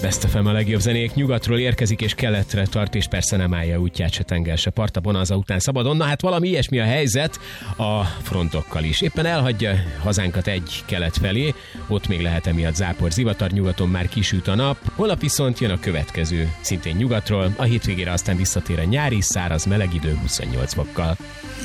Best FM, a legjobb zenék nyugatról érkezik és keletre tart, és persze nem állja útját se tenger, se part a bonanza után szabadon. Na hát valami ilyesmi a helyzet a frontokkal is. Éppen elhagyja hazánkat egy kelet felé, ott még lehet emiatt zápor, zivatar, nyugaton már kisüt a nap. Holnap viszont jön a következő, szintén nyugatról, a hétvégére aztán visszatér a nyári, száraz, meleg idő 28 fokkal.